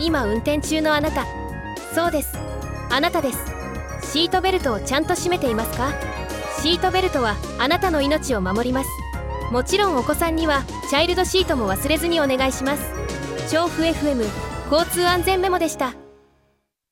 今運転中のあなた。そうです、あなたです。シートベルトをちゃんと締めていますか？シートベルトはあなたの命を守ります。もちろんお子さんにはチャイルドシートも忘れずにお願いします。調布 FM 交通安全メモでした。